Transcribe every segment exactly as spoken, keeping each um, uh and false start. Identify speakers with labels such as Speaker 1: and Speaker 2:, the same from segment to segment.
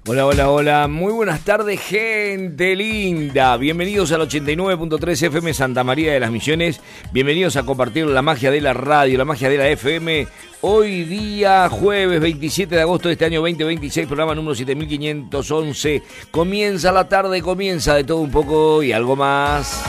Speaker 1: Hola, hola, hola, muy buenas tardes, gente linda. Bienvenidos al ochenta y nueve punto tres F M Santa María de las Misiones. Bienvenidos a compartir la magia de la radio, la magia de la F M. Hoy día, jueves veintisiete de agosto de este año veinte veintiséis, programa número siete mil quinientos once. Comienza la tarde, comienza de todo un poco y algo más.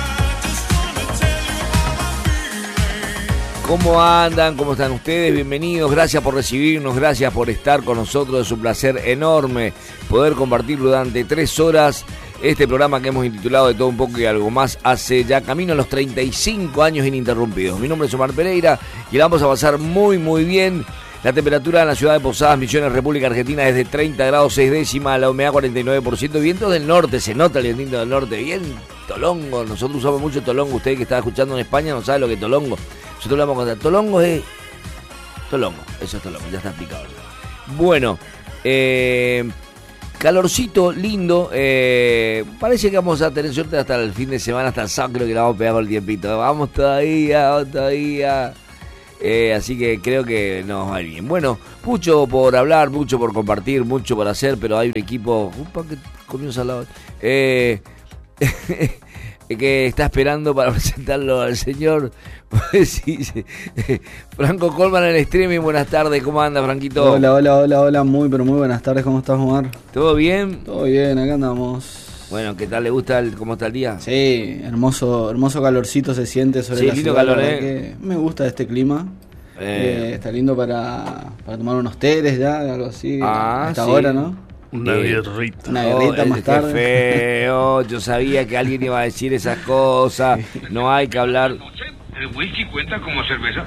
Speaker 1: ¿Cómo andan? ¿Cómo están ustedes? Bienvenidos, gracias por recibirnos, gracias por estar con nosotros. Es un placer enorme poder compartir durante tres horas este programa que hemos intitulado De todo un poco y algo más. Hace ya camino a los treinta y cinco años ininterrumpidos. Mi nombre es Omar Pereira y la vamos a pasar muy muy bien. La temperatura en la ciudad de Posadas, Misiones, República Argentina es de treinta grados seis décimas, la humedad cuarenta y nueve por ciento, vientos del norte, se nota el viento del norte, bien tolongo, nosotros usamos mucho tolongo, usted que está escuchando en España no sabe lo que es tolongo. Nosotros le vamos a contar, tolongo es tolongo, eso es tolongo, ya está explicado. Bueno, eh, calorcito lindo, eh, parece que vamos a tener suerte hasta el fin de semana, hasta el sábado creo que la vamos a pegar con el tiempito, vamos todavía, vamos todavía. Eh, así que creo que nos va bien. Bueno, mucho por hablar, mucho por compartir, mucho por hacer, pero hay un equipo upa, que comienza al lado, eh, que está esperando para presentarlo al señor sí, sí. Franco Colman en el streaming. Buenas tardes, ¿cómo anda, Franquito?
Speaker 2: Hola, hola, hola, hola, muy pero muy buenas tardes, ¿cómo estás, Omar?
Speaker 1: ¿Todo bien?
Speaker 2: Todo bien, acá andamos.
Speaker 1: Bueno, ¿qué tal? ¿Le gusta el, cómo está el día?
Speaker 2: Sí, hermoso hermoso calorcito se siente sobre
Speaker 1: sí,
Speaker 2: la
Speaker 1: lindo
Speaker 2: ciudad.
Speaker 1: Calor,
Speaker 2: la
Speaker 1: ¿eh?
Speaker 2: que me gusta este clima. Eh. Eh, está lindo para, para tomar unos teres ya, algo así.
Speaker 1: Ah,
Speaker 2: a esta
Speaker 1: sí.
Speaker 2: hora, ¿no?
Speaker 3: Una birrita.
Speaker 2: Una birrita
Speaker 1: oh,
Speaker 2: más tarde.
Speaker 1: Qué feo, yo sabía que alguien iba a decir esas cosas. No hay que hablar.
Speaker 4: ¿El whisky cuenta como cerveza?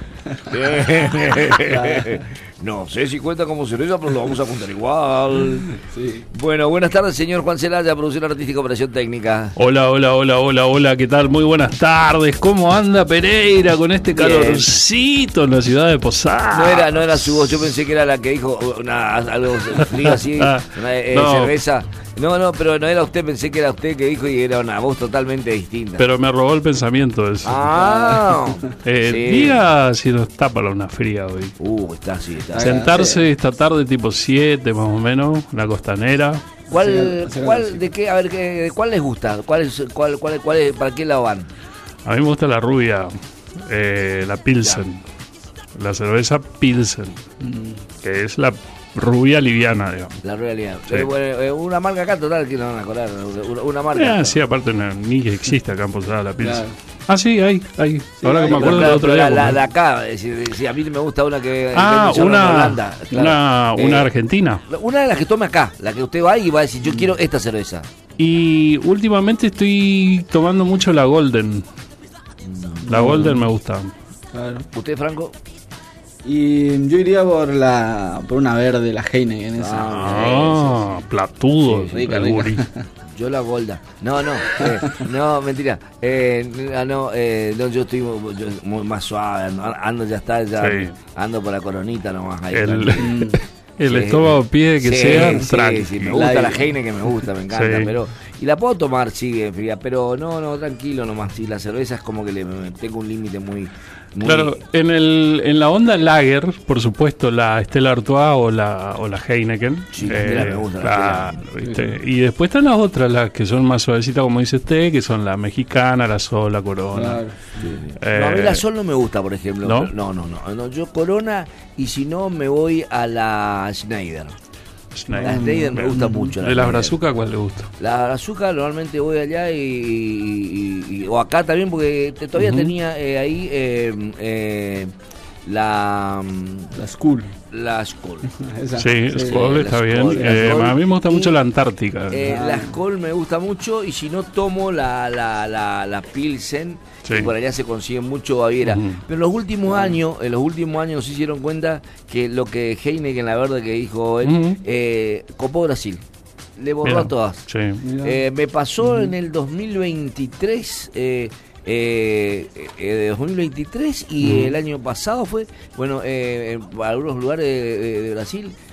Speaker 1: No sé si cuenta como cerveza, pero lo vamos a contar igual.
Speaker 2: Sí.
Speaker 1: Bueno, buenas tardes, señor Juan Celaya, producción artística, operación técnica.
Speaker 3: Hola, hola, hola, hola, hola, ¿qué tal? Muy buenas tardes. ¿Cómo anda Pereira con este
Speaker 1: Bien.
Speaker 3: calorcito en la ciudad de Posadas?
Speaker 1: No era, no era su voz, yo pensé que era la que dijo una, algo frío así, una eh,
Speaker 3: No.
Speaker 1: cerveza. No, no, pero no era usted, pensé que era usted que dijo y era una voz totalmente distinta.
Speaker 3: Pero me robó el pensamiento eso.
Speaker 1: Ah,
Speaker 3: eh,
Speaker 1: sí.
Speaker 3: Diga si nos está para una fría hoy.
Speaker 1: Uh, está así, está.
Speaker 3: Sentarse
Speaker 2: sí.
Speaker 3: esta tarde tipo siete más o menos, en la costanera.
Speaker 1: ¿Cuál,
Speaker 2: Sí,
Speaker 1: cuál,
Speaker 2: sí.
Speaker 1: de qué, a ver, qué, de cuál les gusta? ¿Cuál es, cuál, cuál, cuál es, para qué lado van?
Speaker 3: A mí me gusta la rubia, eh, la Pilsen, la cerveza Pilsen,
Speaker 2: Mm.
Speaker 3: que es la rubia liviana, digamos.
Speaker 1: La realidad.
Speaker 3: Sí.
Speaker 1: Pero bueno, eh, una marca acá total que no van a colar, una, una marca.
Speaker 3: Ah, sí, aparte no, ni que existe acá en Posadas la Pilsen.
Speaker 2: Claro.
Speaker 3: Ah, sí, hay, hay. Ahora
Speaker 2: hay,
Speaker 3: que me
Speaker 2: pero
Speaker 3: acuerdo
Speaker 1: Claro,
Speaker 3: del otro
Speaker 1: pero
Speaker 3: día.
Speaker 1: la, la
Speaker 3: porque-
Speaker 1: de acá, es decir, si a mí me gusta una que
Speaker 3: Ah,
Speaker 1: que se llama
Speaker 3: una,
Speaker 1: Holanda, claro.
Speaker 3: una,
Speaker 1: Eh,
Speaker 3: una argentina.
Speaker 1: Una de las que tome acá, la que usted va y va a decir, yo quiero esta cerveza.
Speaker 3: Y últimamente estoy tomando mucho la Golden. La Golden me gusta.
Speaker 2: Claro.
Speaker 1: ¿Usted, Franco?
Speaker 2: Y yo iría por la por una verde, la Heineken esa.
Speaker 3: Ah, platudo.
Speaker 1: Sí,
Speaker 2: rica,
Speaker 3: el
Speaker 2: rica.
Speaker 3: gurí.
Speaker 1: Yo la Golda. No, no, eh, no, mentira. Eh, ah, no, eh, no, yo estoy muy, yo muy más suave, ando, ando ya está, ya
Speaker 3: Sí.
Speaker 1: ando por la coronita nomás. Ahí,
Speaker 3: El,
Speaker 2: Mm.
Speaker 3: el
Speaker 1: Sí.
Speaker 3: estómago pide que
Speaker 1: Sí,
Speaker 3: sea
Speaker 1: sí,
Speaker 3: tranqui.
Speaker 1: sí, me gusta
Speaker 2: La-
Speaker 1: la Heine que me gusta, me encanta,
Speaker 3: Sí.
Speaker 1: pero y la puedo tomar, sigue fría, pero no, no, tranquilo nomás, sí, la cerveza es como que le me- tengo un límite muy, muy
Speaker 3: Claro, en el en la onda Lager, por supuesto, la Stella Artois o la, o la Heineken.
Speaker 1: Sí, la Stella me gusta, la
Speaker 3: claro, ¿viste? Y después están las otras, las que son más suavecitas, como dice usted, que son la mexicana, la Sol, la Corona.
Speaker 2: Claro.
Speaker 3: Eh,
Speaker 1: No, a mí la Sol no me gusta, por ejemplo.
Speaker 3: ¿no?
Speaker 1: No, no, no, no, yo Corona y si no me voy a la Schneider.
Speaker 3: Schneider.
Speaker 1: La Schneider me gusta mucho. la
Speaker 3: ¿De las
Speaker 1: Schneider.
Speaker 3: brazucas cuál le gusta?
Speaker 1: La azúcar normalmente voy allá y, y- y- y- o acá también porque te- todavía
Speaker 3: Ujú.
Speaker 1: tenía eh, ahí eh, eh, la
Speaker 2: La Skull.
Speaker 1: la Skol.
Speaker 2: Esa.
Speaker 3: Sí, Skol
Speaker 1: la
Speaker 3: está
Speaker 1: Skol,
Speaker 3: bien.
Speaker 1: la
Speaker 3: Eh,
Speaker 1: Skol.
Speaker 3: a mí me gusta
Speaker 1: Y,
Speaker 3: mucho la Antártica.
Speaker 1: Eh,
Speaker 2: Ah.
Speaker 1: La Skol me gusta mucho y si no tomo la la, la, la Pilsen,
Speaker 3: Sí.
Speaker 1: que por allá se consigue mucho Baviera.
Speaker 3: Ujú.
Speaker 1: Pero en los últimos años, en los últimos años se hicieron cuenta que lo que Heineken, la verdad que dijo él,
Speaker 3: Ujú.
Speaker 1: eh, copó Brasil. Le borró
Speaker 3: Mira,
Speaker 1: a todas.
Speaker 3: Sí.
Speaker 2: Mirá.
Speaker 1: Eh, me pasó en el dos mil veintitrés, eh, eh, eh, de dos mil veintitrés y
Speaker 3: Ujú.
Speaker 1: el año pasado fue, bueno, eh, en algunos lugares de, de- de Brasil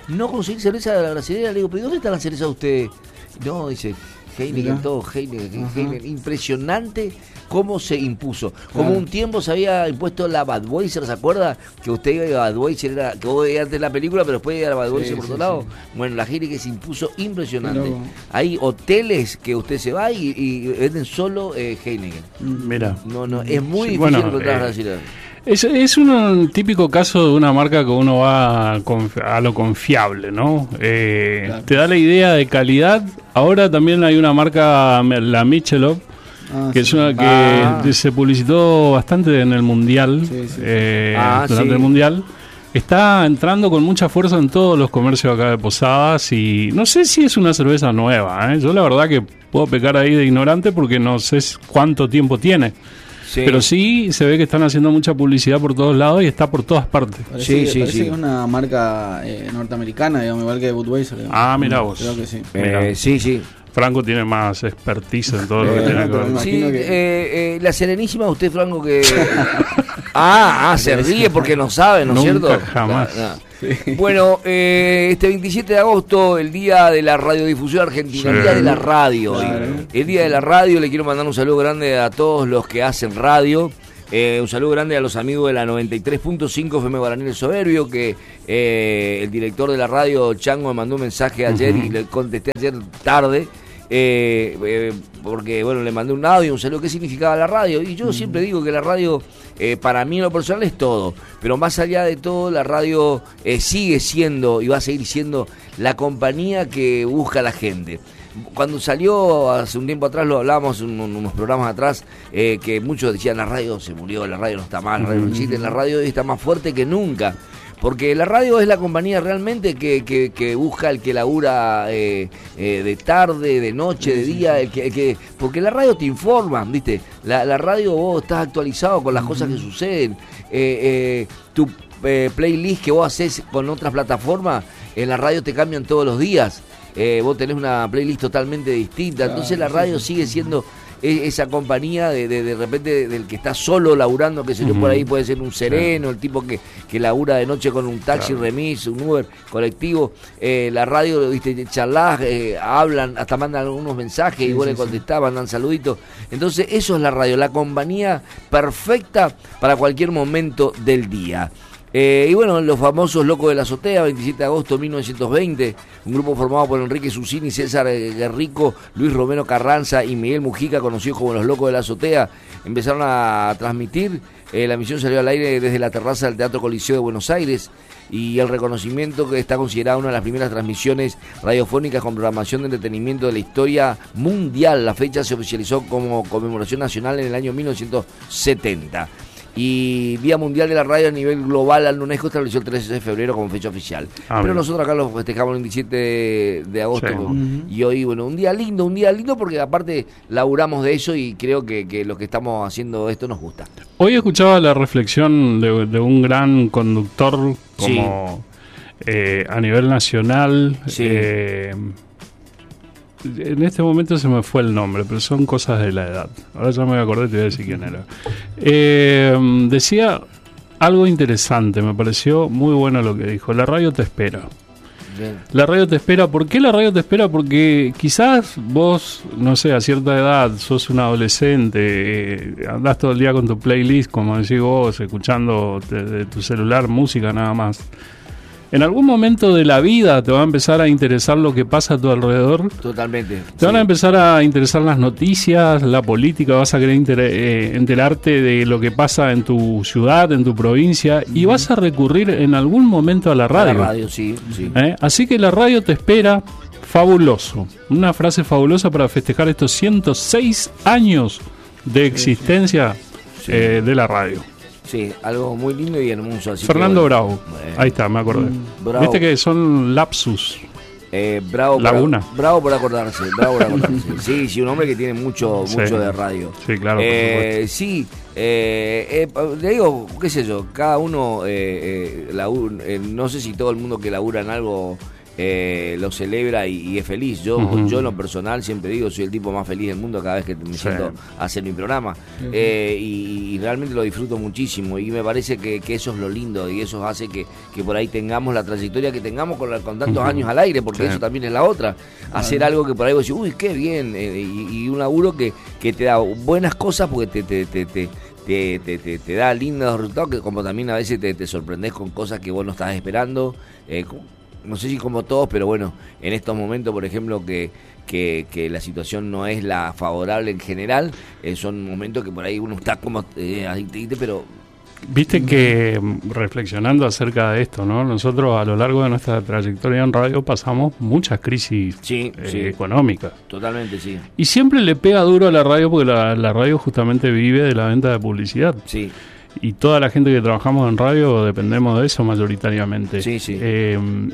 Speaker 1: no conseguir cerveza de la brasilera. Le digo, ¿pero dónde está la cerveza de usted? No, dice, Heineken, Mira. todo, Heineken, Heineken. Impresionante cómo se impuso. Como claro. un tiempo se había impuesto la Budweiser, ¿se acuerda? Que usted iba a Budweiser, era, que vos veías antes la película, pero después iba a la Budweiser sí, por sí, otro lado. Sí. Bueno, la Heineken se impuso impresionante. Pero... hay hoteles que usted se va y, y venden solo eh, Heineken.
Speaker 3: Mira.
Speaker 1: No, no, es muy
Speaker 3: sí,
Speaker 1: difícil
Speaker 3: bueno,
Speaker 1: encontrar
Speaker 3: eh,
Speaker 1: la brasilera.
Speaker 3: Es, es un típico caso de una marca que uno va a, a lo confiable, ¿no? Eh, claro. Te da la idea de calidad. Ahora también hay una marca, la Michelob, ah, que sí. es una que ah. se publicitó bastante en el Mundial, sí, sí. Eh, ah, durante sí. el Mundial. Está entrando con mucha fuerza en todos los comercios acá de Posadas y no sé si es una cerveza nueva, ¿eh? Yo la verdad que puedo pecar ahí de ignorante porque no sé cuánto tiempo tiene. Sí. Pero sí se ve que están haciendo mucha publicidad por todos lados y está por todas partes.
Speaker 2: Parece,
Speaker 1: sí,
Speaker 2: que,
Speaker 1: sí,
Speaker 2: parece
Speaker 1: sí.
Speaker 2: que es una marca eh, norteamericana, digamos, igual que Budweiser. Digamos.
Speaker 3: Ah, mira vos.
Speaker 2: Creo que sí.
Speaker 1: Eh, sí, sí.
Speaker 3: Franco tiene más expertise en todo lo que
Speaker 1: eh,
Speaker 3: tiene que ver.
Speaker 1: Sí, que... eh, eh, la Serenísima, usted, Franco, que... ah, ah, se ríe porque no sabe, ¿no es cierto?
Speaker 3: Nunca, jamás.
Speaker 1: No, no. Sí. Bueno, eh, este veintisiete de agosto, el día de la radiodifusión argentina, sí. el día de la radio. Claro. El día de la radio, le quiero mandar un saludo grande a todos los que hacen radio. Eh, un saludo grande a los amigos de la noventa y tres punto cinco F M Guaraní El Soberbio, que eh, el director de la radio, Chango, me mandó un mensaje ayer uh-huh. y le contesté ayer tarde. Eh, eh, porque bueno, le mandé un audio, un saludo, qué significaba la radio, y yo uh-huh. siempre digo que la radio eh, para mí en lo personal es todo, pero más allá de todo la radio eh, sigue siendo y va a seguir siendo la compañía que busca a la gente. Cuando salió hace un tiempo atrás, lo hablábamos en unos programas atrás, eh, que muchos decían la radio se murió, la radio no está mal, la radio no existe, la radio está más fuerte que nunca. Porque la radio es la compañía realmente que, que, que busca el que labura eh, eh, de tarde, de noche, de día, el que, el que porque la radio te informa, ¿viste? La, la radio vos estás actualizado con las cosas que suceden. Eh, eh, tu eh, playlist que vos haces con otras plataformas, en la radio te cambian todos los días. Eh, vos tenés una playlist totalmente distinta. Entonces la radio sigue siendo esa compañía de, de, de repente del que está solo laburando, que se yo uh-huh. por ahí puede ser un sereno, claro. el tipo que, que labura de noche con un taxi, claro. remis, un Uber, colectivo, eh, la radio, viste, charlas, eh, hablan, hasta mandan algunos mensajes sí, y vos sí, le contestás, sí. mandan saluditos. Entonces eso es la radio, la compañía perfecta para cualquier momento del día. Eh, y bueno, los famosos Locos de la Azotea, veintisiete de agosto de mil novecientos veinte, un grupo formado por Enrique Susini, César Guerrico, Luis Romero Carranza y Miguel Mujica, conocidos como los Locos de la Azotea, empezaron a transmitir. Eh, la emisión salió al aire desde la terraza del Teatro Coliseo de Buenos Aires, y el reconocimiento que está considerada una de las primeras transmisiones radiofónicas con programación de entretenimiento de la historia mundial. La fecha se oficializó como conmemoración nacional en el año mil novecientos setenta. Y Día Mundial de la Radio a nivel global al UNESCO estableció el trece de febrero como fecha oficial. Ah, pero bien. Nosotros acá lo festejamos el veintisiete de agosto. Sí. Uh-huh. Y hoy, bueno, un día lindo, un día lindo porque aparte laburamos de eso y creo que, que los que estamos haciendo esto nos gusta.
Speaker 3: Hoy escuchaba la reflexión de, de un gran conductor como sí. eh, a nivel nacional. Sí. Eh, En este momento se me fue el nombre, pero son cosas de la edad. Ahora ya me voy a acordar y te voy a decir quién era. Eh, decía algo interesante, me pareció muy bueno lo que dijo. La radio te espera. Bien. La radio te espera. ¿Por qué la radio te espera? Porque quizás vos, no sé, a cierta edad, sos un adolescente, eh, andás todo el día con tu playlist, como decís vos, escuchando de, de tu celular música nada más. En algún momento de la vida te va a empezar a interesar lo que pasa a tu alrededor.
Speaker 1: Totalmente.
Speaker 3: Te sí. van a empezar a interesar las noticias, la política, vas a querer enter- eh, enterarte de lo que pasa en tu ciudad, en tu provincia, mm. y vas a recurrir en algún momento a la radio.
Speaker 1: A la radio, sí. sí.
Speaker 3: ¿Eh? Así que la radio te espera. Fabuloso. Una frase fabulosa para festejar estos ciento seis años de existencia sí. eh, de la radio.
Speaker 1: Sí, algo muy lindo y hermoso. Así
Speaker 3: Fernando
Speaker 1: que, bueno,
Speaker 3: Bravo. Eh, Ahí está, me acordé.
Speaker 1: Bravo.
Speaker 3: Viste que son lapsus.
Speaker 1: Eh, bravo,
Speaker 3: Laguna.
Speaker 1: Por, bravo por acordarse. Bravo por acordarse. Sí, sí, un hombre que tiene mucho, mucho
Speaker 3: sí.
Speaker 1: de radio.
Speaker 3: Sí, claro.
Speaker 1: Eh, sí, eh, eh, le digo, qué sé yo, cada uno, eh, eh, labura, eh, no sé si todo el mundo que labura en algo eh, lo celebra y, y es feliz. Yo, uh-huh. yo en lo personal siempre digo, soy el tipo más feliz del mundo cada vez que me siento sí. a hacer mi programa. Uh-huh. eh, y, y realmente lo disfruto muchísimo y me parece que, que eso es lo lindo y eso hace que, que por ahí tengamos la trayectoria que tengamos con, la, con tantos uh-huh. años al aire, porque sí. eso también es la otra. Hacer uh-huh. algo que por ahí vos decís, uy, qué bien, eh, y, y un laburo que, que te da buenas cosas porque te... te, te, te Te, te, te, te da lindos resultados, que como también a veces te, te sorprendes con cosas que vos no estabas esperando, eh, no sé si como todos, pero bueno, en estos momentos, por ejemplo, que, que, que la situación no es la favorable en general, eh, son momentos que por ahí uno está como, eh, ahí te, te, pero...
Speaker 3: Viste que, reflexionando acerca de esto, ¿no? Nosotros a lo largo de nuestra trayectoria en radio pasamos muchas crisis
Speaker 1: sí,
Speaker 3: eh,
Speaker 1: sí.
Speaker 3: económicas.
Speaker 1: Totalmente, sí.
Speaker 3: Y siempre le pega duro a la radio porque la, la radio justamente vive de la venta de publicidad.
Speaker 1: Sí.
Speaker 3: Y toda la gente que trabajamos en radio dependemos de eso mayoritariamente.
Speaker 1: Sí, sí.
Speaker 3: Eh,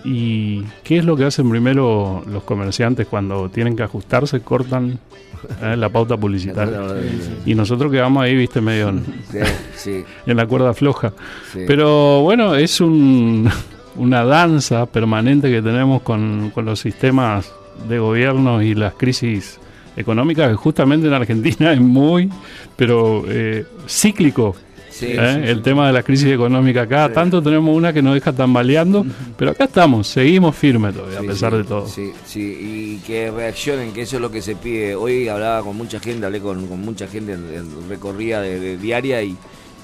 Speaker 3: ¿Y qué es lo que hacen primero los comerciantes cuando tienen que ajustarse? Cortan eh, la pauta publicitaria. Y nosotros quedamos ahí, viste, medio en,
Speaker 1: sí, sí.
Speaker 3: en la cuerda floja.
Speaker 1: Sí.
Speaker 3: Pero bueno, es un, una danza permanente que tenemos con, con los sistemas de gobierno y las crisis económicas, que justamente en Argentina es muy, pero eh, cíclico.
Speaker 1: Sí,
Speaker 3: ¿Eh?
Speaker 1: sí,
Speaker 3: el
Speaker 1: sí.
Speaker 3: tema de la crisis económica. Cada sí. tanto tenemos una que nos deja tambaleando, uh-huh. pero acá estamos, seguimos firmes todavía, sí, a pesar
Speaker 1: sí,
Speaker 3: de todo.
Speaker 1: Sí, sí, y que reaccionen, que eso es lo que se pide. Hoy hablaba con mucha gente, hablé con, con mucha gente en, en recorrida de, de diaria y,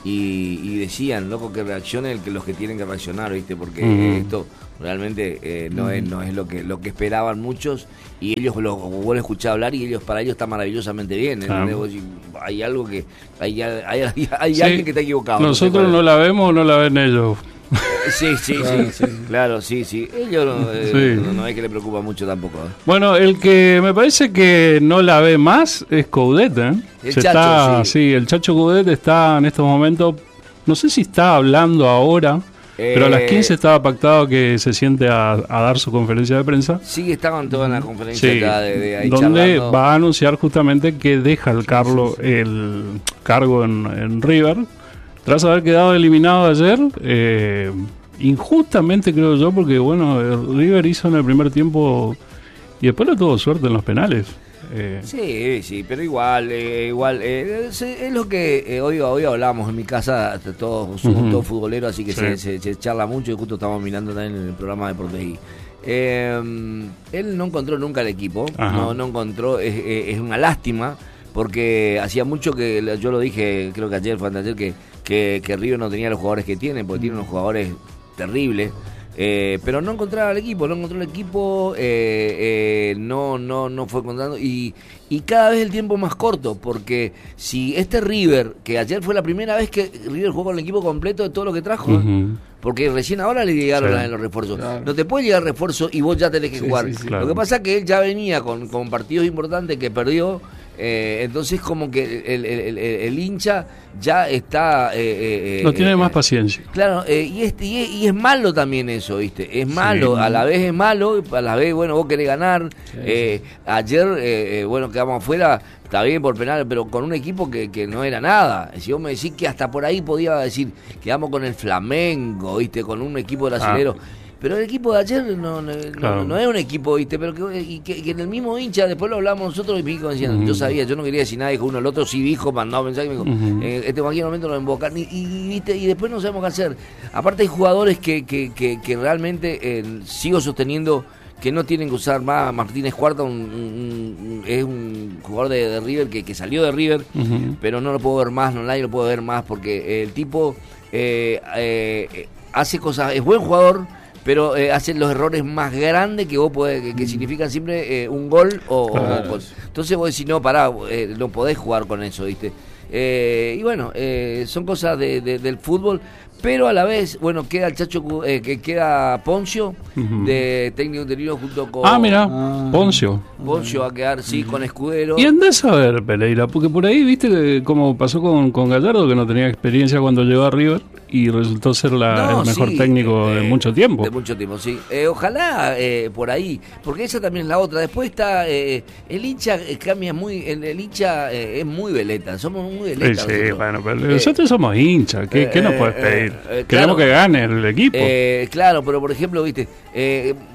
Speaker 1: y, y decían, loco, que reaccionen el que, los que tienen que reaccionar, ¿viste? Porque uh-huh. esto realmente eh, no, uh-huh. es, no es lo que lo que esperaban muchos y ellos lo vos lo escuchás hablar y ellos para ellos está maravillosamente bien. Claro. Hay algo que hay, hay, hay, hay sí. alguien que está equivocado.
Speaker 3: Nosotros no, no la vemos o no la ven ellos.
Speaker 1: Sí, sí, claro, sí, sí, claro, sí, sí. Ellos no, eh, sí. no, no es que le preocupa mucho tampoco. ¿eh?
Speaker 3: Bueno, el que me parece que no la ve más es Coudet, ¿eh?
Speaker 1: El
Speaker 3: Se
Speaker 1: Chacho,
Speaker 3: está,
Speaker 1: sí.
Speaker 3: sí, el Chacho Coudet está en estos momentos, no sé si está hablando ahora, eh, pero a las quince estaba pactado que se siente a, a dar su conferencia de prensa.
Speaker 1: Sí, estaban todos en la conferencia
Speaker 3: sí,
Speaker 1: de, de ahí
Speaker 3: donde
Speaker 1: charlando.
Speaker 3: Va a anunciar justamente que deja el, Carlo, sí, sí, sí. el cargo en, en River. Tras haber quedado eliminado ayer, eh, injustamente creo yo, porque bueno, River hizo en el primer tiempo y después no tuvo suerte en los penales. Eh.
Speaker 1: Sí, sí, pero igual, eh, igual, eh, es, es lo que eh, hoy, hoy hablamos en mi casa, todos somos uh-huh. todos futboleros, así que sí. se, se, se charla mucho y justo estamos mirando también en el programa de Deportes I. Eh, él no encontró nunca el equipo, no, no encontró, es, es una lástima, porque hacía mucho que, yo lo dije, creo que ayer fue antes de ayer, que Que, que River no tenía los jugadores que tiene, porque tiene unos jugadores terribles, eh, pero no encontraba el equipo, no encontró el equipo, eh, eh, no, no, no fue encontrando, y, y cada vez el tiempo más corto, porque si este River, que ayer fue la primera vez que River jugó con el equipo completo de todo lo que trajo, uh-huh. ¿eh? Porque recién ahora le llegaron sí. los refuerzos. Claro. No te puede llegar refuerzo y vos ya tenés que sí, jugar. Sí, sí, claro. Lo que pasa es que él ya venía con, con partidos importantes que perdió. Eh, entonces como que el, el, el, el hincha ya está... Eh, eh,
Speaker 3: no tiene
Speaker 1: eh,
Speaker 3: más paciencia.
Speaker 1: Claro, eh, y, es, y, es, y es malo también eso, ¿viste? Es malo, sí. a la vez es malo, a la vez, bueno, vos querés ganar. Sí, eh, sí. Ayer, eh, bueno, quedamos afuera, está bien por penal, pero con un equipo que, que no era nada. Si vos me decís que hasta por ahí podía decir, quedamos con el Flamengo, ¿viste? Con un equipo brasileño. Ah. Pero el equipo de ayer no, no, claro. no, no es un equipo, ¿viste? Pero que, y que, que en el mismo hincha, después lo hablamos nosotros y me dijo, decían, uh-huh. yo sabía, yo no quería decir nada, dijo uno, el otro sí dijo, mandaba mensaje y me dijo, uh-huh. eh, este cualquier momento lo embocan. Y, y, ¿viste? Y después no sabemos qué hacer. Aparte hay jugadores que, que, que, que realmente eh, sigo sosteniendo que no tienen que usar más. Martínez Cuarta un, un, un, es un jugador de, de River que, que salió de River, uh-huh. pero no lo puedo ver más, no nadie lo puede ver más, porque el tipo eh, eh, hace cosas, es buen jugador, pero eh, hacen los errores más grandes que vos podés, que, que significan siempre eh, un gol o, claro. o entonces vos decís, no, pará, eh, no podés jugar con eso, ¿viste? Eh, y bueno, eh, son cosas de, de, del fútbol, pero a la vez, bueno, queda el Chacho, eh, que queda Poncio, uh-huh. de técnico interino junto con...
Speaker 3: Ah, mira, Poncio.
Speaker 1: Poncio va a quedar, sí, con Escudero.
Speaker 3: Y andás a ver, Pereira, porque por ahí, viste, como pasó con, con Gallardo, que no tenía experiencia cuando llegó a River, y resultó ser la, no, el mejor sí, técnico eh, de mucho tiempo.
Speaker 1: De mucho tiempo, sí. Eh, ojalá eh, por ahí, porque esa también es la otra. Después está, eh, el hincha cambia muy, el, el hincha eh, es muy veleta, somos muy veletas.
Speaker 3: Sí, sí, bueno, pero eh, nosotros somos hinchas, ¿qué, eh, ¿qué nos puedes pedir? Eh, eh, Queremos claro, que gane el equipo.
Speaker 1: Eh, claro, pero por ejemplo, viste, eh,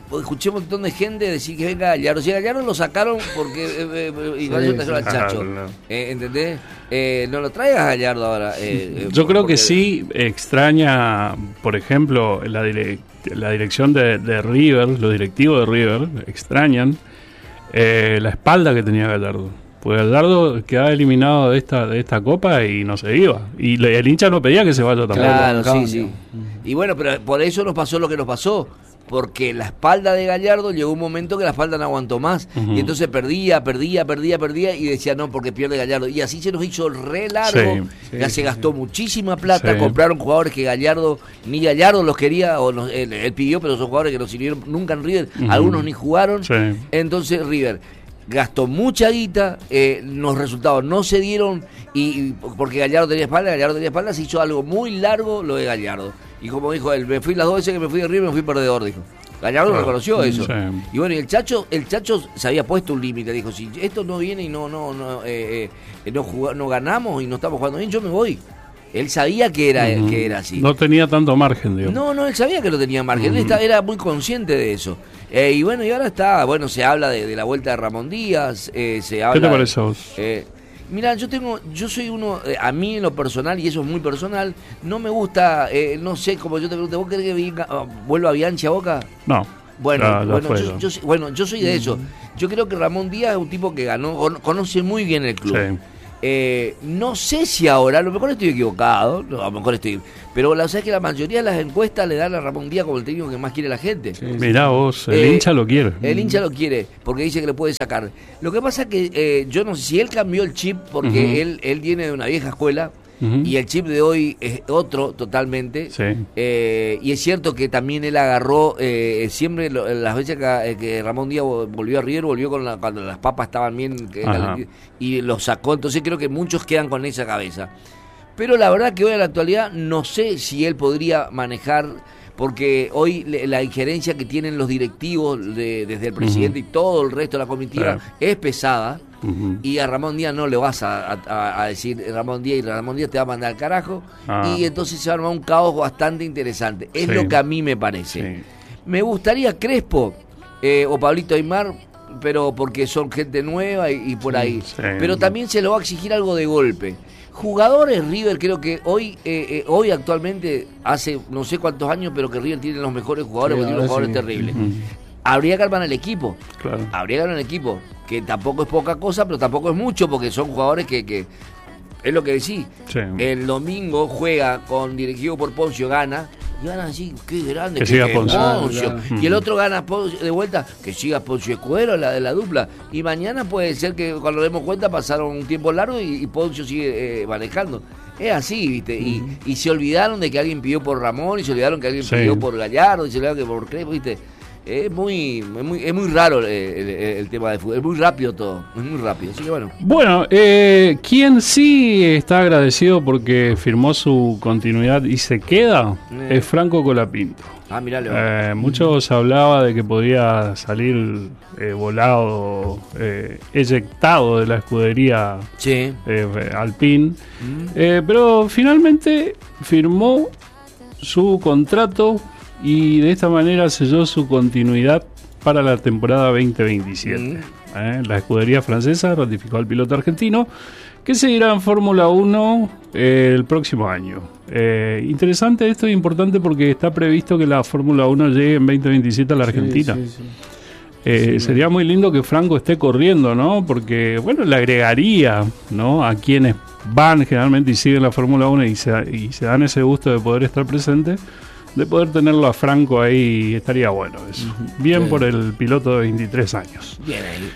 Speaker 1: escuché un montón de gente decir que venga Gallardo. Si Gallardo lo sacaron porque eh, eh, igual sí, yo trajeron sí, al Chacho. No, no. Eh, ¿Entendés? Eh, no lo traigas a Gallardo ahora. Eh,
Speaker 3: yo
Speaker 1: eh,
Speaker 3: creo
Speaker 1: porque...
Speaker 3: que sí extraña, por ejemplo, la, dire- la dirección de, de River, los directivos de River, extrañan eh, la espalda que tenía Gallardo. Pues Gallardo quedaba eliminado de esta de esta copa y no se iba. Y le, el hincha no pedía que se vaya tampoco.
Speaker 1: Claro, sí, sí. Y bueno, pero por eso nos pasó lo que nos pasó. Porque la espalda de Gallardo llegó un momento que la espalda no aguantó más. Uh-huh. Y entonces perdía, perdía, perdía, perdía. Y decía, no, porque pierde Gallardo. Y así se nos hizo re largo. Sí, ya sí, se gastó sí. muchísima plata. Sí. Compraron jugadores que Gallardo, ni Gallardo los quería, o no, él, él pidió, pero son jugadores que no sirvieron nunca en River. Uh-huh. Algunos ni jugaron. Sí. Entonces River gastó mucha guita, eh, los resultados no se dieron, y, y porque Gallardo tenía espalda, Gallardo tenía espalda, se hizo algo muy largo lo de Gallardo. Y como dijo él, me fui las dos veces que me fui de River, me fui perdedor, dijo. Gallardo oh, reconoció eso. Sí. Y bueno, y el Chacho, el Chacho se había puesto un límite, dijo, si esto no viene y no, no, no, eh, eh, no, jug- no ganamos y no estamos jugando bien, yo me voy. Él sabía que era, uh-huh. que era así.
Speaker 3: No tenía tanto margen, digo.
Speaker 1: No, no, él sabía que no tenía margen. Uh-huh. Él estaba, era muy consciente de eso. Eh, y bueno, y ahora está, bueno, se habla de, de la vuelta de Ramón Díaz. Eh, se habla
Speaker 3: ¿Qué te parece a vos?
Speaker 1: Eh, Mira, yo tengo, yo soy uno, eh, a mí en lo personal, y eso es muy personal, no me gusta, eh, no sé, como yo te pregunté, ¿vos querés que venga, uh, vuelva Bianchi a Boca?
Speaker 3: No.
Speaker 1: Bueno,
Speaker 3: la, la
Speaker 1: bueno, yo, yo, bueno, yo soy de uh-huh. eso. Yo creo que Ramón Díaz es un tipo que ganó, conoce muy bien el club. Sí. Eh, no sé si ahora, a lo mejor estoy equivocado, no, a lo mejor estoy, pero la verdad es que la mayoría de las encuestas le dan a Ramón Díaz como el técnico que más quiere la gente.
Speaker 3: Sí, mirá vos, el eh, hincha lo quiere.
Speaker 1: El hincha lo quiere porque dice que le puede sacar. Lo que pasa es que eh, yo no sé si él cambió el chip porque uh-huh. él, él viene de una vieja escuela. Uh-huh. Y el chip de hoy es otro totalmente. Sí. Eh, y es cierto que también él agarró eh, siempre lo, las veces que, que Ramón Díaz volvió a River, volvió con la, cuando las papas estaban bien la, y lo sacó. Entonces creo que muchos quedan con esa cabeza. Pero la verdad que hoy en la actualidad no sé si él podría manejar, porque hoy le, la injerencia que tienen los directivos de, desde el presidente uh-huh. y todo el resto de la comitiva uh-huh. es pesada. Uh-huh. Y a Ramón Díaz no le vas a, a, a decir Ramón Díaz y Ramón Díaz te va a mandar al carajo. Ah. Y entonces se va a armar un caos bastante interesante. Es sí. lo que a mí me parece. Sí. Me gustaría Crespo eh, o Pablito Aymar, pero porque son gente nueva y, y por sí, ahí. Sí. Pero también se lo va a exigir algo de golpe. Jugadores River, creo que hoy eh, eh, hoy actualmente, hace no sé cuántos años, pero que River tiene los mejores jugadores, sí, porque tiene unos jugadores sí. terribles. Uh-huh. Habría que armar el equipo. Claro. Habría que armar el equipo. Que tampoco es poca cosa, pero tampoco es mucho, porque son jugadores que, que es lo que decís. Sí. El domingo juega con dirigido por Poncio, gana, y van así, qué grande,
Speaker 3: que,
Speaker 1: que
Speaker 3: siga Poncio.
Speaker 1: Poncio. Claro. Y el otro gana Poncio de vuelta, que siga Poncio Escudero, la de la dupla. Y mañana puede ser que cuando nos demos cuenta pasaron un tiempo largo y, y Poncio sigue eh, manejando. Es así, ¿viste? Y, uh-huh. y se olvidaron de que alguien pidió por Ramón, y se olvidaron que alguien sí. pidió por Gallardo, y se olvidaron que por Crespo, ¿viste? Es muy, es muy es muy raro el, el, el tema de fútbol, es muy rápido todo, es muy rápido, así que bueno.
Speaker 3: Bueno, eh, quien sí está agradecido porque firmó su continuidad y se queda eh. es Franco Colapinto.
Speaker 1: Ah, mirá,
Speaker 3: eh, muchos hablaba de que podía salir eh, volado, eh, eyectado de la escudería sí. eh, Alpine, mm. eh, pero finalmente firmó su contrato y de esta manera selló su continuidad para la temporada veinte veintisiete. Mm. ¿Eh? La escudería francesa ratificó al piloto argentino que seguirá en Fórmula uno eh, el próximo año. Eh, interesante esto, es importante porque está previsto que la Fórmula uno llegue en veinte veintisiete a la Argentina. Sí, sí, sí. Eh, sí, sería muy lindo que Franco esté corriendo, ¿no? Porque, bueno, le agregaría, ¿no?, a quienes van generalmente y siguen la Fórmula uno y se, y se dan ese gusto de poder estar presente, de poder tenerlo a Franco ahí, estaría bueno eso. Uh-huh. Bien, bien por el piloto de veintitrés años. Bien ahí.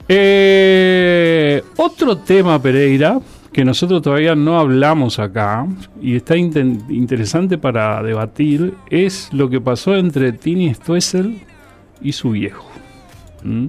Speaker 3: Eh, otro tema, Pereira, que nosotros todavía no hablamos acá y está inten- interesante para debatir, es lo que pasó entre Tini Stoessel y su viejo. ¿Mm?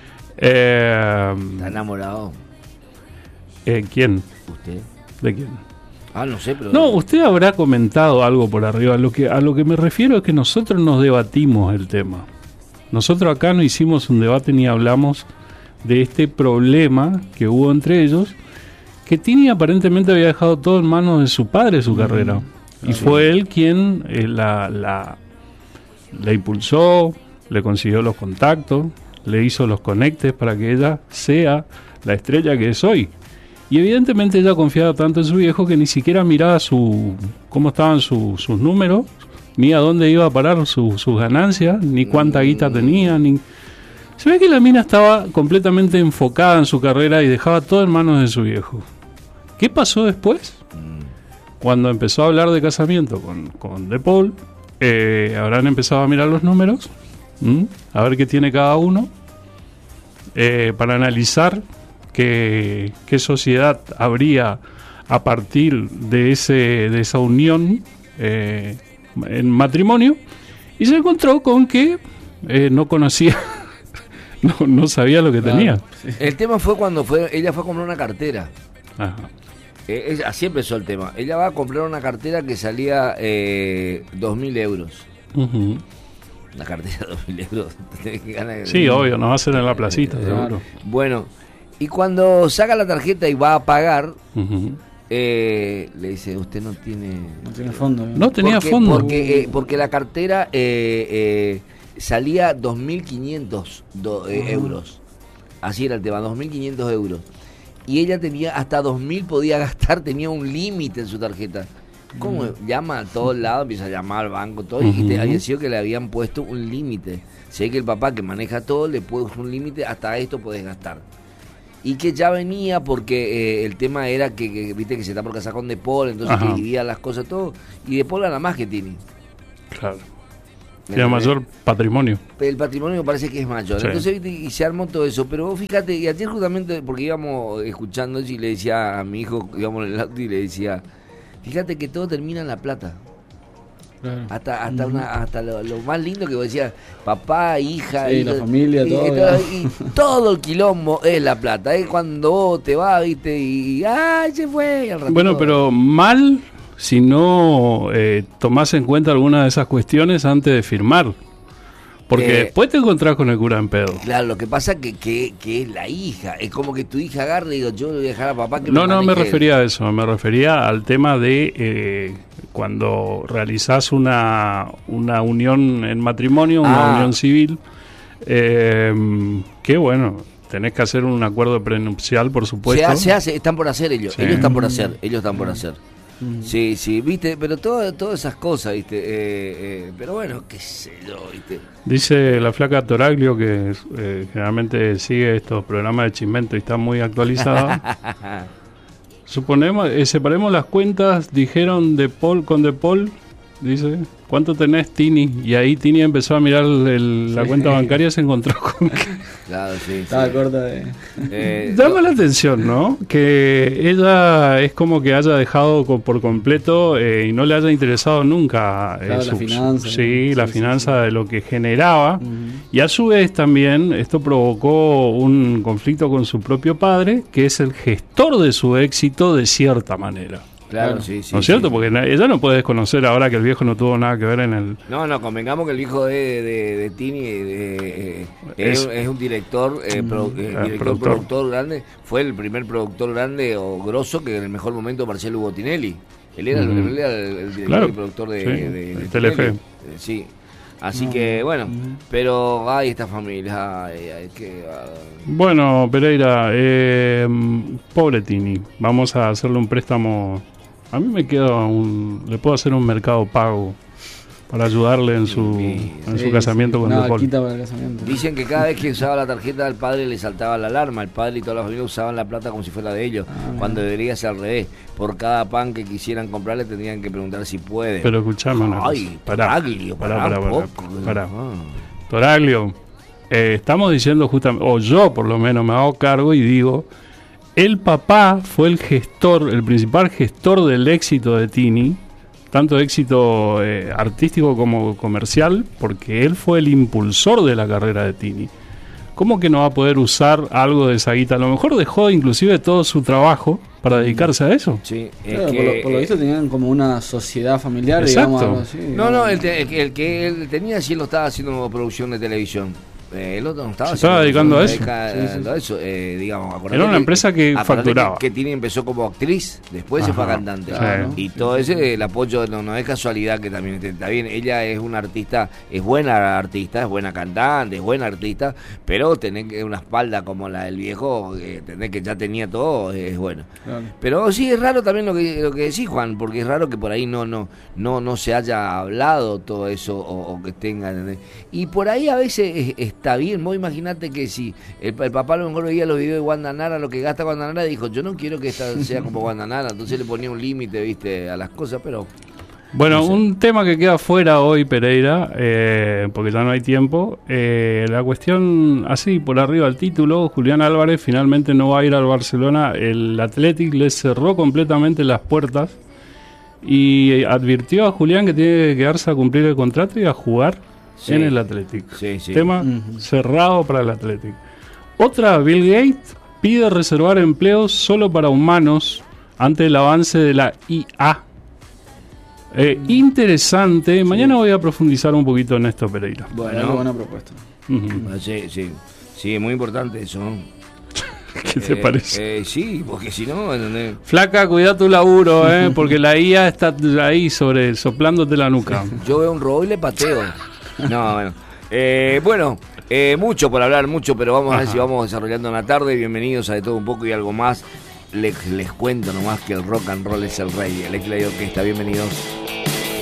Speaker 3: Eh,
Speaker 1: ¿Está enamorado?
Speaker 3: Eh, ¿Quién?
Speaker 1: ¿Usted?
Speaker 3: ¿De quién?
Speaker 1: Ah, no sé, pero...
Speaker 3: No, usted habrá comentado algo por arriba. A lo que, a lo que me refiero es que nosotros nos debatimos el tema. Nosotros acá no hicimos un debate ni hablamos de este problema que hubo entre ellos, que Tini aparentemente había dejado todo en manos de su padre su mm, carrera. Y sí. fue él quien eh, la, la, la impulsó, le consiguió los contactos, le hizo los conectes para que ella sea la estrella que es hoy. Y evidentemente ella confiaba tanto en su viejo que ni siquiera miraba su cómo estaban su, sus números, ni a dónde iba a parar su, sus ganancias, ni cuánta guita tenía, ni... Se ve que la mina estaba completamente enfocada en su carrera y dejaba todo en manos de su viejo. ¿Qué pasó después? Cuando empezó a hablar de casamiento con, con De Paul, eh, habrán empezado a mirar los números, ¿m? a ver qué tiene cada uno, eh, para analizar qué, qué sociedad habría a partir de, ese, de esa unión eh, en matrimonio, y se encontró con que eh, no conocía, no, no sabía lo que claro, tenía.
Speaker 1: Sí. El tema fue cuando fue ella fue a comprar una cartera.
Speaker 3: Ajá.
Speaker 1: Eh, ella, así empezó el tema. Ella va a comprar una cartera que salía eh, dos mil euros.
Speaker 3: Uh-huh.
Speaker 1: Una cartera de dos mil euros.
Speaker 3: Sí, obvio, no va a ser en la placita, eh, seguro.
Speaker 1: Bueno, y cuando saca la tarjeta y va a pagar,
Speaker 3: uh-huh.
Speaker 1: eh, le dice, usted no tiene...
Speaker 2: No tiene fondo. ¿eh?
Speaker 3: No tenía
Speaker 1: porque,
Speaker 3: fondo.
Speaker 1: Porque, eh, porque la cartera eh, eh, salía dos mil quinientos do, eh, uh-huh. euros. Así era el tema, dos mil quinientos euros. Y ella tenía hasta dos mil, podía gastar, tenía un límite en su tarjeta. ¿Cómo? Uh-huh. Llama a todos lados, empieza a llamar al banco, todo, uh-huh. y te había sido que le habían puesto un límite. Sé que el papá que maneja todo le puso un límite, hasta esto podés gastar. Y que ya venía porque eh, el tema era que, que, viste, que se está por casar con De Paul, entonces Ajá. que dividía las cosas todo, y De Paul gana más que Tini.
Speaker 3: Claro. Tiene mayor patrimonio.
Speaker 1: El patrimonio me parece que es mayor. Sí. Entonces, ¿viste? Y se armó todo eso. Pero vos fíjate, y ayer justamente, porque íbamos escuchando y le decía a mi hijo, íbamos en el auto y le decía, fíjate que todo termina en la plata. Claro. Hasta hasta uh-huh. una hasta lo, lo más lindo que vos decías, papá, hija,
Speaker 2: sí,
Speaker 1: y
Speaker 2: la
Speaker 1: todo,
Speaker 2: familia,
Speaker 1: y,
Speaker 2: todo.
Speaker 1: Y todo, y todo el quilombo es la plata. Es cuando vos te vas, viste, y ¡ay, se fue! Al
Speaker 3: bueno, todo. Pero mal... si no eh, tomás en cuenta alguna de esas cuestiones antes de firmar. Porque eh, después te encontrás con el cura en pedo.
Speaker 1: Claro, lo que pasa que, que, que es la hija. Es como que tu hija agarra y digo, yo le voy a dejar a papá que
Speaker 3: No,
Speaker 1: me
Speaker 3: no me refería
Speaker 1: él.
Speaker 3: a eso. Me refería al tema de eh, cuando realizás una, una unión en matrimonio, una ah. unión civil, eh, que bueno... tenés que hacer un acuerdo prenupcial, por supuesto.
Speaker 1: Se hace, se hace, están por hacer ellos. Sí. Ellos están por hacer, ellos están por hacer. Mm. Sí, sí, viste, pero todo, todas esas cosas, viste. Eh, eh, pero bueno, qué sé yo, viste.
Speaker 3: Dice la flaca Toraglio, que eh, generalmente sigue estos programas de Chimento y está muy actualizada. Suponemos, eh, separemos las cuentas, dijeron De Paul con De Paul, dice, ¿cuánto tenés, Tini? Y ahí Tini empezó a mirar el, la sí. cuenta bancaria y se encontró con que...
Speaker 1: Claro, sí.
Speaker 2: Estaba
Speaker 1: sí.
Speaker 2: corta de...
Speaker 3: Eh, Llama no. la atención, ¿no? Que ella es como que haya dejado por completo eh, y no le haya interesado nunca eh,
Speaker 2: claro,
Speaker 3: su,
Speaker 2: la finanza.
Speaker 3: Su, sí,
Speaker 2: sí,
Speaker 3: la
Speaker 2: sí,
Speaker 3: finanza
Speaker 2: sí.
Speaker 3: de lo que generaba.
Speaker 2: Uh-huh.
Speaker 3: Y a su vez también esto provocó un conflicto con su propio padre, que es el gestor de su éxito de cierta manera.
Speaker 1: Claro, claro, sí, sí.
Speaker 3: ¿No es cierto?
Speaker 1: Sí.
Speaker 3: Porque ella no puede desconocer ahora que el viejo no tuvo nada que ver en el...
Speaker 1: No, no, convengamos que el hijo de, de, de Tini de, de, es, es, es un director, eh, pro, eh, director productor. productor grande. Fue el primer productor grande o grosso que en el mejor momento Marcelo Botinelli. Él era, mm. el, él era el, el director claro. y productor de,
Speaker 3: sí,
Speaker 1: de, de, de
Speaker 3: Telefe.
Speaker 1: Eh, sí. Así
Speaker 2: no,
Speaker 1: que, bueno,
Speaker 2: no.
Speaker 1: pero hay esta familia. Ay, ay, que, uh...
Speaker 3: Bueno, Pereira, eh, pobre Tini. Vamos a hacerle un préstamo... A mí me queda un... Le puedo hacer un mercado pago para ayudarle en su sí, en su sí, casamiento sí. con
Speaker 2: No,
Speaker 3: De Paul.
Speaker 2: para el casamiento.
Speaker 1: Dicen que cada vez que usaba la tarjeta del padre le saltaba la alarma. El padre y toda la familia usaban la plata como si fuera de ellos. Ah, cuando debería ser al revés. Por cada pan que quisieran comprarle tendrían que preguntar si pueden.
Speaker 3: Pero escuchame una cosa.
Speaker 1: Ay, Toraglio, pará, pará, pará,
Speaker 3: pará, pará. Ah. Toraglio, eh, estamos diciendo justamente, o yo por lo menos me hago cargo y digo... El papá fue el gestor, el principal gestor del éxito de Tini, tanto éxito eh, artístico como comercial, porque él fue el impulsor de la carrera de Tini. ¿Cómo que no va a poder usar algo de esa guita? A lo mejor dejó inclusive todo su trabajo para dedicarse a eso.
Speaker 1: Sí, es
Speaker 2: claro,
Speaker 1: que,
Speaker 2: por, lo, por lo visto tenían como una sociedad familiar,
Speaker 3: exacto.
Speaker 2: digamos, algo así.
Speaker 1: No, no, el, te, el, el que él tenía sí lo estaba haciendo como producción de televisión. Eh, el otro no estaba.
Speaker 3: Se estaba dedicando a eso.
Speaker 1: Dedica, sí, sí. A eso eh, digamos,
Speaker 3: era una que, empresa que facturaba.
Speaker 1: Que, que Tini empezó como actriz, después Ajá, se fue a cantante.
Speaker 3: Claro.
Speaker 1: Y todo ese, el apoyo, no, no es casualidad que también está bien. Ella es una artista, es buena artista, es buena cantante, es buena artista, pero tener que una espalda como la del viejo, eh, tener que ya tenía todo, es bueno. Claro. Pero sí, es raro también lo que, lo que decís, Juan, porque es raro que por ahí no, no, no, no se haya hablado todo eso, o, o que tengan. Y por ahí a veces es, está bien. Vos imaginate que si el, el papá a lo mejor veía los videos de Wanda Nara, lo que gasta Wanda Nara, dijo, yo no quiero que esta sea como Wanda Nara, entonces le ponía un límite, viste, a las cosas, pero...
Speaker 3: Bueno,
Speaker 1: no sé.
Speaker 3: Un tema que queda fuera hoy, Pereira, eh, porque ya no hay tiempo, eh, la cuestión, así por arriba del título, Julián Álvarez finalmente no va a ir al Barcelona, el Athletic le cerró completamente las puertas y advirtió a Julián que tiene que quedarse a cumplir el contrato y a jugar sí. en el Athletic.
Speaker 1: Sí, sí.
Speaker 3: Tema uh-huh. cerrado para el Athletic. Otra, Bill Gates pide reservar empleos solo para humanos ante el avance de la I A. Eh, interesante. Sí. Mañana voy a profundizar un poquito en esto, Pereira.
Speaker 2: Bueno, bueno buena propuesta.
Speaker 1: Uh-huh. Sí, sí. Sí, muy importante eso.
Speaker 3: ¿Qué te
Speaker 1: eh,
Speaker 3: parece?
Speaker 1: Eh, sí, porque si no... ¿entendés?
Speaker 3: Flaca, cuida tu laburo, eh, porque la I A está ahí sobre soplándote la nuca.
Speaker 1: Yo veo un robot y le pateo. No, bueno. Eh, bueno, eh, mucho por hablar, mucho, pero vamos Ajá. a ver si vamos desarrollando una tarde. Bienvenidos a De Todo Un Poco y Algo Más. Les, les cuento nomás que el rock and roll es el rey. El Ex Orquesta, bienvenidos.